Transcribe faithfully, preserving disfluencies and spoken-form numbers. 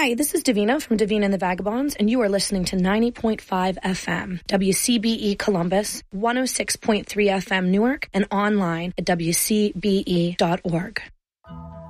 Hi, this is Davina from Davina and the Vagabonds, and you are listening to ninety point five F M, W C B E Columbus, one oh six point three F M Newark, and online at W C B E dot org.